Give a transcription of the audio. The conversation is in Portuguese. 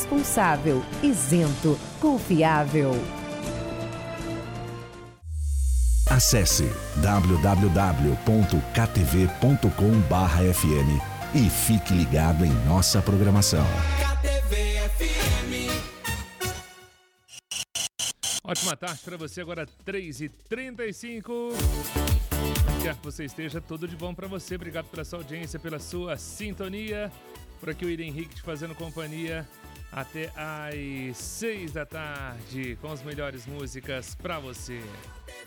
responsável, isento, confiável. Acesse www.ktv.com.br/fm e fique ligado em nossa programação. Ótima tarde para você, agora 3h35. Quer que você esteja, tudo de bom para você. Obrigado pela sua audiência, pela sua sintonia. Por aqui o Ira Henrique te fazendo companhia até às 6 da tarde com as melhores músicas para você.